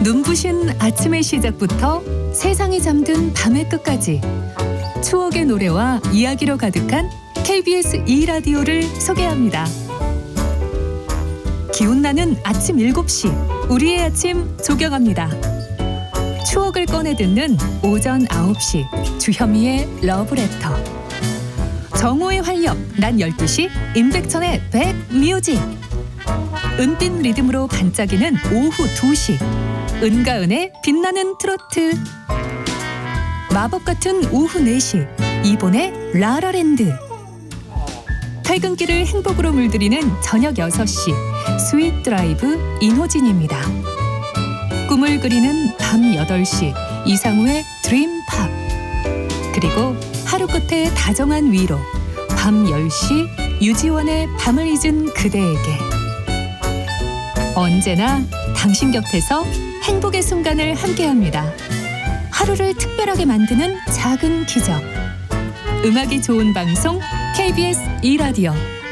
눈부신 아침의 시작부터 세상이 잠든 밤의 끝까지 추억의 노래와 이야기로 가득한 KBS 2라디오를 소개합니다. 기운나는 아침 7시 우리의 아침 조경합니다. 추억을 꺼내 듣는 오전 9시 주현미의 러브레터. 정오의 활력 낮 12시 임백천의 백뮤직. 은빛 리듬으로 반짝이는 오후 2시 은가은의 빛나는 트로트. 마법 같은 오후 4시 이본의 라라랜드. 퇴근길을 행복으로 물들이는 저녁 6시 스윗 드라이브 인호진입니다. 꿈을 그리는 밤 8시 이상우의 드림팝. 그리고 하루 끝에 다정한 위로 밤 10시 유지원의 밤을 잊은 그대에게. 언제나 당신 곁에서 행복의 순간을 함께합니다. 하루를 특별하게 만드는 작은 기적. 음악이 좋은 방송 KBS 2라디오.